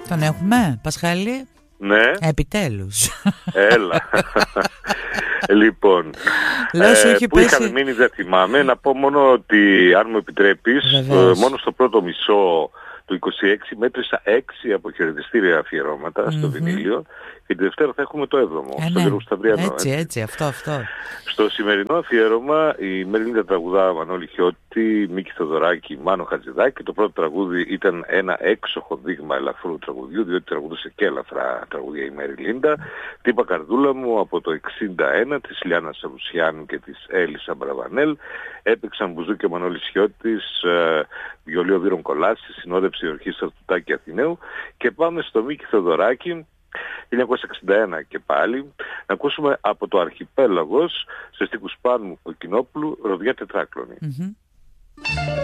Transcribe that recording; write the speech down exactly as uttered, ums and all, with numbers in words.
Τον έχουμε, Πασχάλη? Ναι. Επιτέλους. Έλα. Λοιπόν, Λέω, σου έχει που πέσει... είχαμε μείνει δεν θυμάμαι. Να πω μόνο ότι, αν μου επιτρέπεις, Βεβαίως. μόνο στο πρώτο μισό του είκοσι έξι μέτρησα έξι αποχαιρετιστήρια αφιερώματα mm-hmm. στο βινίλιο και τη Δευτέρα θα έχουμε το έβδομο, ε, στο ναι. Γιώργο Σταυριανό. Έτσι, έτσι, έτσι, αυτό, αυτό. Στο σημερινό αφιέρωμα η Μερλίντα τραγουδά Μανώλη Χιώτη, Μίκη Θοδωράκη, Μάνο Χατζηδάκη. Το πρώτο τραγούδι ήταν ένα έξοχο δείγμα ελαφρού τραγουδιού, διότι τραγουδούσε και ελαφρά τραγουδία η Μερλίντα. Τύπα Καρδούλα μου από το εξήντα ένα της Λιάννας Σαρουσιάνου και της Έλισσα Μπραβανέλ. Έπαιξαν μπουζού και Μανώλης Χιώτης, ε, βιολί ο Βύρον Κολάσης, συνόδευσε η ορχήστρα του Τάκη Αθηναίου. Και πάμε στο Μίκη Θοδωράκη, χίλια εννιακόσια εξήντα ένα και πάλι, να ακούσουμε από το Αρχιπέλαγος, σε στίχους Πάνου Κοκκινόπουλου, Ροδιά Τετράκλωνη. Mm-hmm.